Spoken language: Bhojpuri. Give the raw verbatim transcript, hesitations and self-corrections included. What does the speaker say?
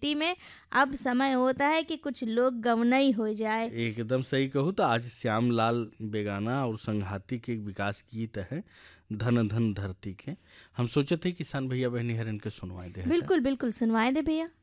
खेती में अब समय होता है कि कुछ लोग गवनई हो जाए। एकदम सही कहूँ तो आज श्याम लाल बेगाना और संघाती के एक विकास गीत है, धन धन धरती के। हम सोचे थे किसान भैया बहनी हरन के सुनवाए दे। बिल्कुल बिल्कुल सुनवाए दे भैया।